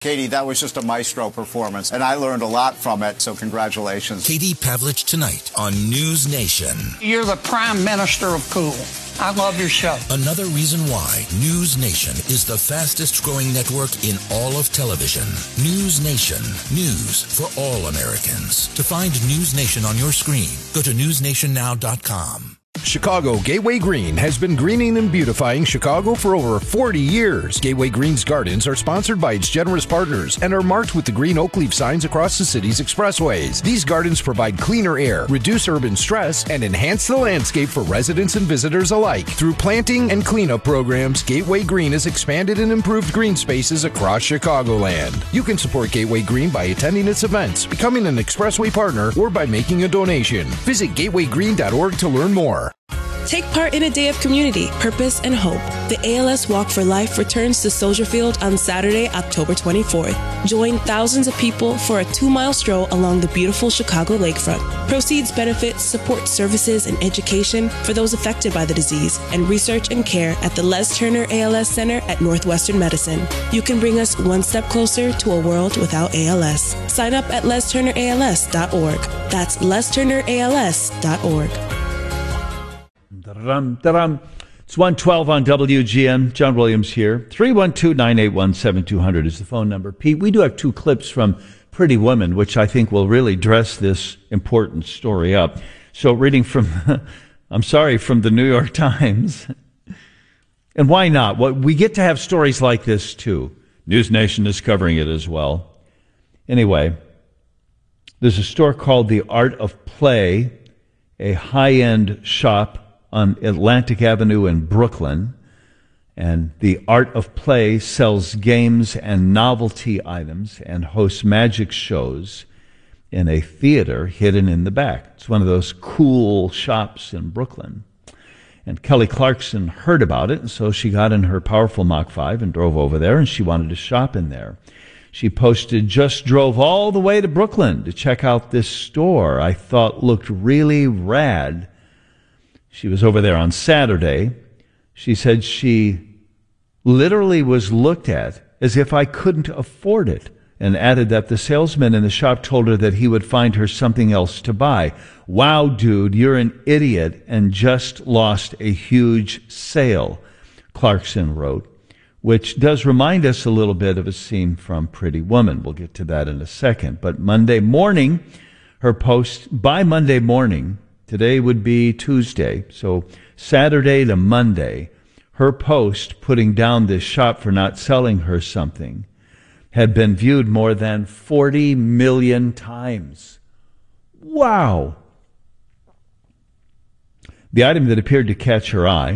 Katie, that was just a maestro performance, and I learned a lot from it, so congratulations. Katie Pavlich tonight on News Nation. You're the prime minister of cool. I love your show. Another reason why News Nation is the fastest growing network in all of television. News Nation. News for all Americans. To find News Nation on your screen, go to newsnationnow.com. Chicago Gateway Green has been greening and beautifying Chicago for over 40 years. Gateway Green's gardens are sponsored by its generous partners and are marked with the green oak leaf signs across the city's expressways. These gardens provide cleaner air, reduce urban stress, and enhance the landscape for residents and visitors alike. Through planting and cleanup programs, Gateway Green has expanded and improved green spaces across Chicagoland. You can support Gateway Green by attending its events, becoming an expressway partner, or by making a donation. Visit gatewaygreen.org to learn more. Take part in a day of community, purpose, and hope. The ALS Walk for Life returns to Soldier Field on Saturday, October 24th. Join thousands of people for a 2-mile stroll along the beautiful Chicago lakefront. Proceeds benefit support services and education for those affected by the disease and research and care at the Les Turner ALS Center at Northwestern Medicine. You can bring us one step closer to a world without ALS. Sign up at lesturnerals.org. That's lesturnerals.org. It's 1:12 on WGN. John Williams here. 312-981-7200 is the phone number. Pete, we do have 2 clips from Pretty Woman, which I think will really dress this important story up. So reading from, from the New York Times. And why not? We get to have stories like this too. News Nation is covering it as well. Anyway, there's a store called The Art of Play, a high-end shop on Atlantic Avenue in Brooklyn, and The Art of Play sells games and novelty items and hosts magic shows in a theater hidden in the back. It's one of those cool shops in Brooklyn. And Kelly Clarkson heard about it, and so she got in her powerful Mach 5 and drove over there, and she wanted to shop in there. She posted, "Just drove all the way to Brooklyn to check out this store I thought looked really rad." She was over there on Saturday. She said she literally was looked at as if I couldn't afford it, and added that the salesman in the shop told her that he would find her something else to buy. "Wow, dude, you're an idiot and just lost a huge sale," Clarkson wrote, which does remind us a little bit of a scene from Pretty Woman. We'll get to that in a second. But Monday morning, her post, by Monday morning, today would be Tuesday, so Saturday to Monday, her post putting down this shop for not selling her something had been viewed more than 40 million times. Wow! The item that appeared to catch her eye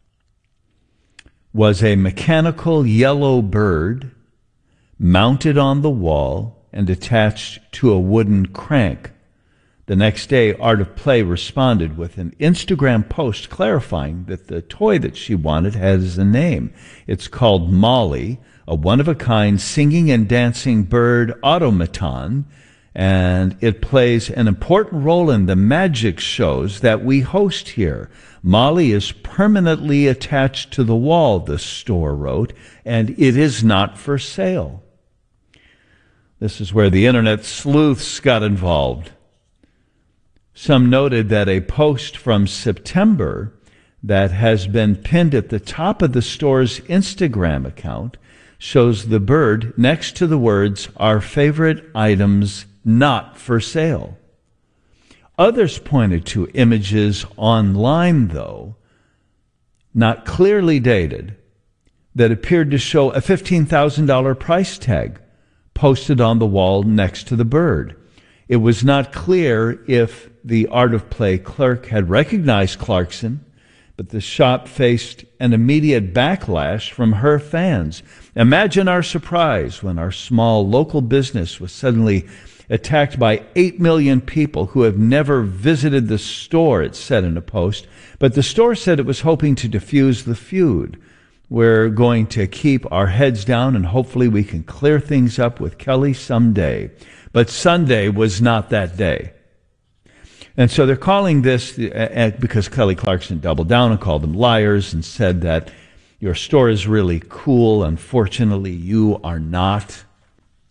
was a mechanical yellow bird mounted on the wall and attached to a wooden crank. The next day, Art of Play responded with an Instagram post clarifying that the toy that she wanted has a name. It's called Molly, a one-of-a-kind singing and dancing bird automaton, and it plays an important role in the magic shows that we host here. Molly is permanently attached to the wall, the store wrote, and it is not for sale. This is where the internet sleuths got involved. Some noted that a post from September that has been pinned at the top of the store's Instagram account shows the bird next to the words, "Our favorite items not for sale." Others pointed to images online, though, not clearly dated, that appeared to show a $15,000 price tag posted on the wall next to the bird. It was not clear if the Art of Play clerk had recognized Clarkson, but the shop faced an immediate backlash from her fans. Imagine our surprise when our small local business was suddenly attacked by 8 million people who have never visited the store, it said in a post. But the store said it was hoping to diffuse the feud. "We're going to keep our heads down and hopefully we can clear things up with Kelly someday." But Sunday was not that day. And so they're calling this, because Kelly Clarkson doubled down and called them liars and said that your store is really cool. Unfortunately, you are not.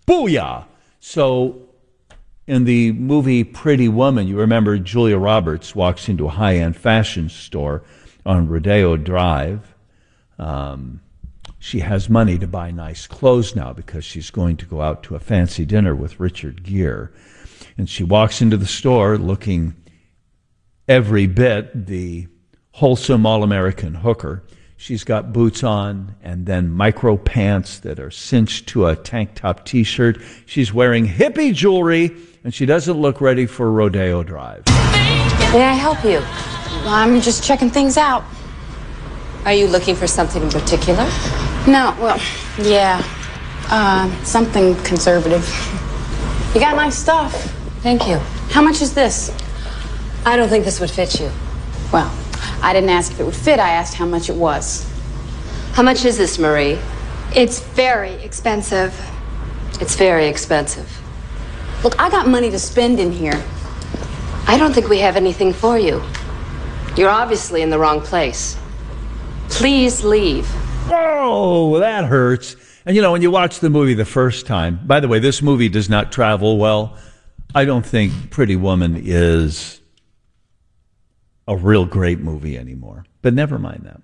Booyah! So in the movie Pretty Woman, you remember Julia Roberts walks into a high-end fashion store on Rodeo Drive. She has money to buy nice clothes now because she's going to go out to a fancy dinner with Richard Gere. And she walks into the store looking every bit the wholesome all-American hooker. She's got boots on and then micro pants that are cinched to a tank top t-shirt. She's wearing hippie jewelry, and she doesn't look ready for Rodeo Drive. May I help you? I'm just checking things out. Are you looking for something in particular? No, well, yeah. Something conservative. You got nice stuff. Thank you. How much is this? I don't think this would fit you. Well, I didn't ask if it would fit. I asked how much it was. How much is this, Marie? It's very expensive. It's very expensive. Look, I got money to spend in here. I don't think we have anything for you. You're obviously in the wrong place. Please leave. Oh, that hurts. And you know, when you watch the movie the first time, by the way, this movie does not travel well. I don't think Pretty Woman is a real great movie anymore. But never mind that.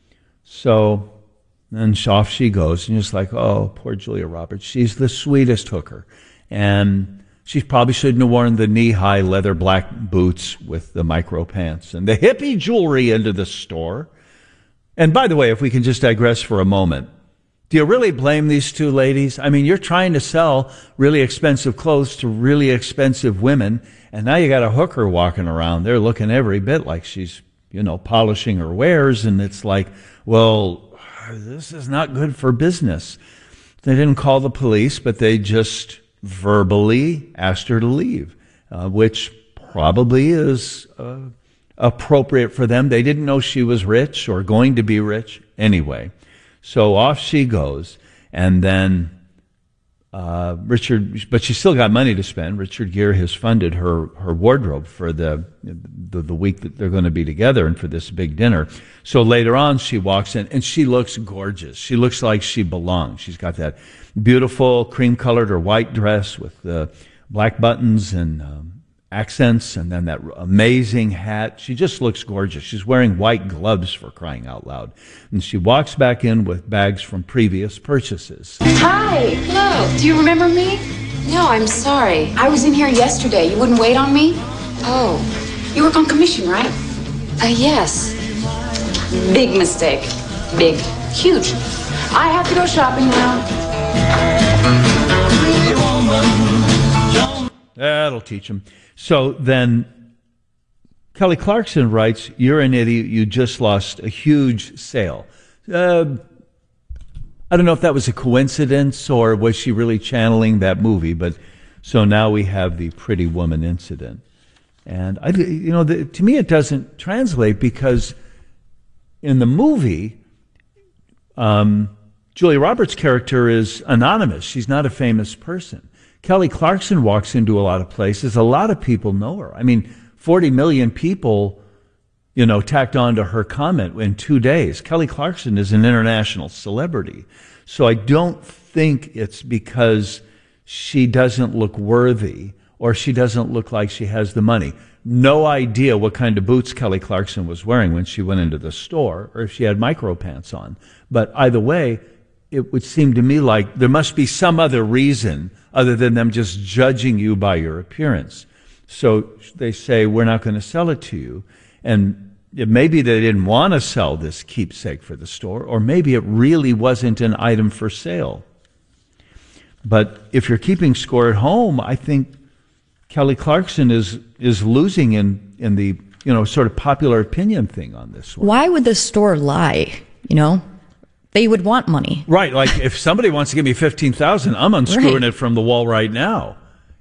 So then off she goes, and you're just like, oh, poor Julia Roberts. She's the sweetest hooker. And she probably shouldn't have worn the knee-high leather black boots with the micro pants and the hippie jewelry into the store. And by the way, if we can just digress for a moment, do you really blame these two ladies? I mean, you're trying to sell really expensive clothes to really expensive women, and now you got a hooker walking around there looking every bit like she's, you know, polishing her wares, and it's like, well, this is not good for business. They didn't call the police, but they just verbally asked her to leave, which probably is appropriate for them. They didn't know she was rich or going to be rich anyway. So off she goes, and then but she still got money to spend. Richard Gere has funded her wardrobe for the week that they're going to be together and for this big dinner. So later on, she walks in, and she looks gorgeous. She looks like she belongs. She's got that beautiful cream-colored or white dress with the black buttons and accents, and then that amazing hat. She just looks gorgeous. She's wearing white gloves, for crying out loud. And she walks back in with bags from previous purchases. Hi. Hello. Do you remember me? No, I'm sorry. I was in here yesterday. You wouldn't wait on me? Oh. You work on commission, right? Yes. Big mistake. Big. Huge. I have to go shopping now. That'll teach him. So then Kelly Clarkson writes, you're an idiot. You just lost a huge sale. I don't know if that was a coincidence or was she really channeling that movie. But so now we have the Pretty Woman incident. And, to me it doesn't translate because in the movie, Julia Roberts' character is anonymous. She's not a famous person. Kelly Clarkson walks into a lot of places. A lot of people know her. I mean, 40 million people, tacked on to her comment in 2 days. Kelly Clarkson is an international celebrity. So I don't think it's because she doesn't look worthy or she doesn't look like she has the money. No idea what kind of boots Kelly Clarkson was wearing when she went into the store or if she had micro pants on. But either way, it would seem to me like there must be some other reason other than them just judging you by your appearance. So they say, we're not going to sell it to you. And maybe they didn't want to sell this keepsake for the store, or maybe it really wasn't an item for sale. But if you're keeping score at home, I think Kelly Clarkson is losing in the sort of popular opinion thing on this one. Why would the store lie? They would want money. Right, like if somebody wants to give me $15,000, I'm unscrewing it from the wall right now.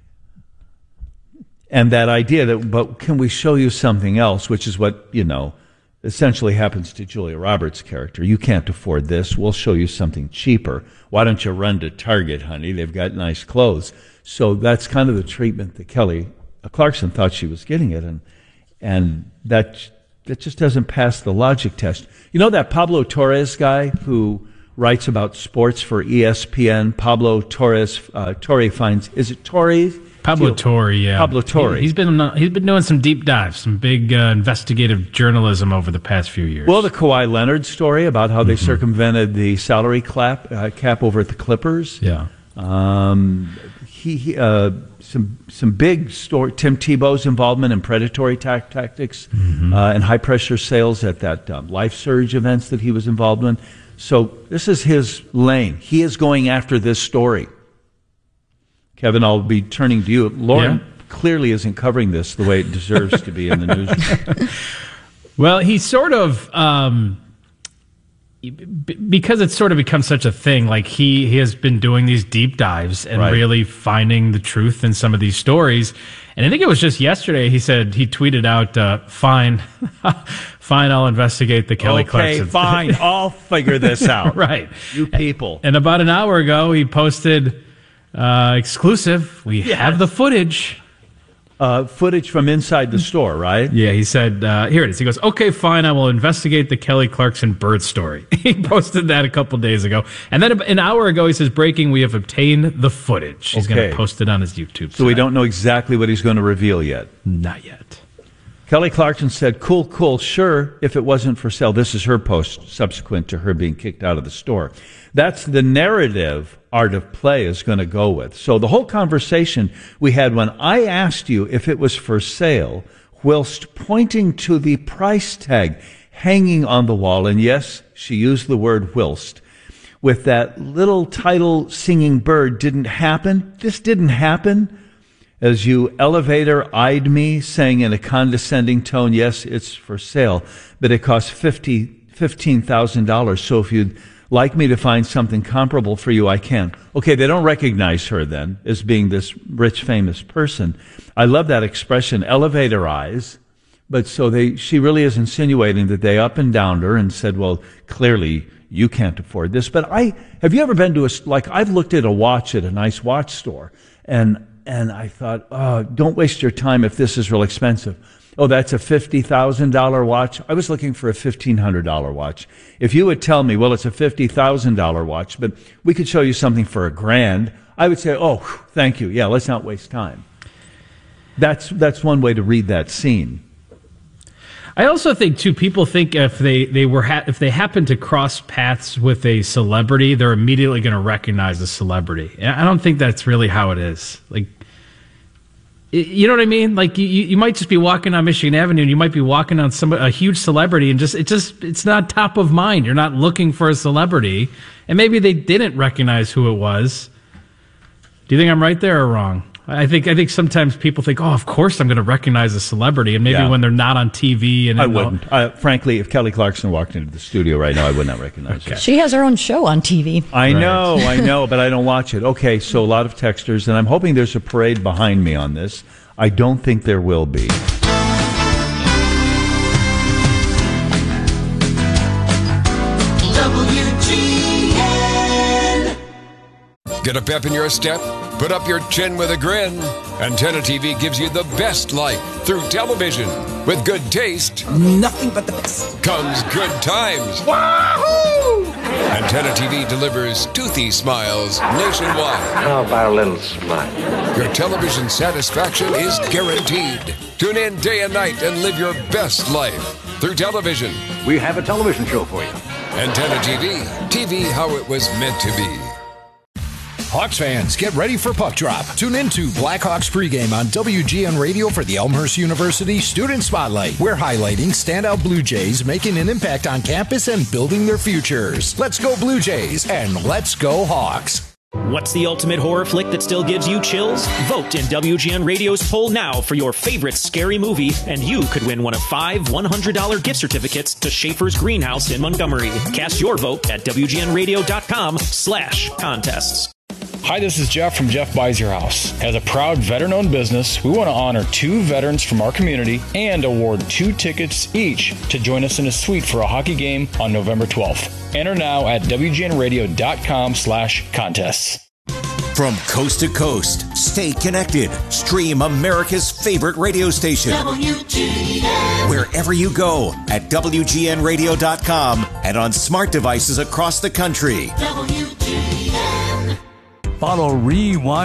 And that idea that, but can we show you something else, which is what, essentially happens to Julia Roberts' character. You can't afford this. We'll show you something cheaper. Why don't you run to Target, honey? They've got nice clothes. So that's kind of the treatment that Kelly Clarkson thought she was getting it. And that just doesn't pass the logic test. You know that Pablo Torres guy who writes about sports for ESPN. Pablo Torre finds, is it Torre? Pablo Torre, yeah. Pablo Torre. He's been doing some deep dives, some big investigative journalism over the past few years. Well, the Kawhi Leonard story about how they circumvented the salary cap over at the Clippers. Yeah. Some big story. Tim Tebow's involvement in predatory tactics and high pressure sales at that Life Surge events that he was involved in. So this is his lane. He is going after this story. Kevin, I'll be turning to you. Lauren clearly isn't covering this the way it deserves to be in the news. Well, he sort of, because it's sort of become such a thing, like he has been doing these deep dives and really finding the truth in some of these stories. And I think it was just yesterday he tweeted out, fine, I'll investigate the Kelly Clarkson. Okay, fine, I'll figure this out. Right. You people. And about an hour ago, he posted, exclusive, we have the footage. Footage from inside the store, right? Yeah, he said, here it is. He goes, okay, fine, I will investigate the Kelly Clarkson bird story. He posted that a couple days ago. And then an hour ago, he says, breaking, we have obtained the footage. He's going to post it on his YouTube site. So we don't know exactly what he's going to reveal yet? Not yet. Kelly Clarkson said, cool, sure, if it wasn't for sale. This is her post subsequent to her being kicked out of the store. That's the narrative Art of Play is going to go with. So the whole conversation we had when I asked you if it was for sale, whilst pointing to the price tag hanging on the wall, and yes, she used the word whilst, with that little title singing bird didn't happen. This didn't happen. As you elevator eyed me, saying in a condescending tone, yes, it's for sale, but it costs $15,000. So if you'd like me to find something comparable for you, I can. Okay, they don't recognize her then as being this rich, famous person. I love that expression, elevator eyes. But so she really is insinuating that they up and downed her and said, well, clearly you can't afford this. But have you ever been to I've looked at a watch at a nice watch store and I thought, oh, don't waste your time if this is real expensive. Oh, that's a $50,000 watch. I was looking for a $1,500 watch. If you would tell me, well, it's a $50,000 watch, but we could show you something for $1,000, I would say, oh, thank you. Yeah, let's not waste time. That's one way to read that scene. I also think, too, people think if they happen to cross paths with a celebrity, they're immediately going to recognize the celebrity. And I don't think that's really how it is. Like, you know what I mean? Like you might just be walking on Michigan Avenue and you might be walking on a huge celebrity and it's not top of mind. You're not looking for a celebrity, and maybe they didn't recognize who it was. Do you think I'm right there or wrong? I think sometimes people think, oh, of course I'm going to recognize a celebrity, and maybe when they're not on TV. And I wouldn't. Frankly, if Kelly Clarkson walked into the studio right now, I would not recognize her. She has her own show on TV. I know, but I don't watch it. Okay, so a lot of texters, and I'm hoping there's a parade behind me on this. I don't think there will be. WGN. Get a pep in your step? Put up your chin with a grin. Antenna TV gives you the best life through television. With good taste, nothing but the best, comes good times. Wahoo! Antenna TV delivers toothy smiles nationwide. How about a little smile? Your television satisfaction is guaranteed. Tune in day and night and live your best life through television. We have a television show for you. Antenna TV. TV how it was meant to be. Hawks fans, get ready for Puck Drop. Tune into Blackhawks pregame on WGN Radio for the Elmhurst University Student Spotlight. We're highlighting standout Blue Jays making an impact on campus and building their futures. Let's go Blue Jays and let's go Hawks. What's the ultimate horror flick that still gives you chills? Vote in WGN Radio's poll now for your favorite scary movie, and you could win one of 5 $100 gift certificates to Schaefer's Greenhouse in Montgomery. Cast your vote at WGNradio.com/contests. Hi, this is Jeff from Jeff Buys Your House. As a proud veteran-owned business, we want to honor 2 veterans from our community and award 2 tickets each to join us in a suite for a hockey game on November 12th. Enter now at WGNradio.com/contests. From coast to coast, Stay connected. Stream America's favorite radio station. WGN. Wherever you go at WGNradio.com and on smart devices across the country. WGN. Follow Rewind